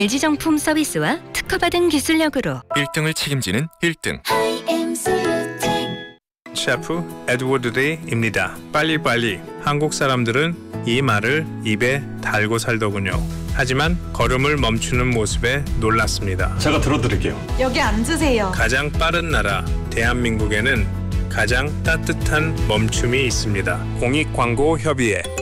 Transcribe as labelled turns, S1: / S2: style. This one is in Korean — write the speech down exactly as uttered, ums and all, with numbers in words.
S1: 엘지정품 서비스와 특허받은 기술력으로
S2: 일 등을 책임지는 일 등.
S3: 셰프 에드워드 데이입니다. 빨리빨리. 한국 사람들은 이 말을 입에 달고 살더군요. 하지만 걸음을 멈추는 모습에 놀랐습니다.
S4: 제가 들어드릴게요.
S5: 여기 앉으세요.
S3: 가장 빠른 나라 대한민국에는 가장 따뜻한 멈춤이 있습니다. 공익광고협의회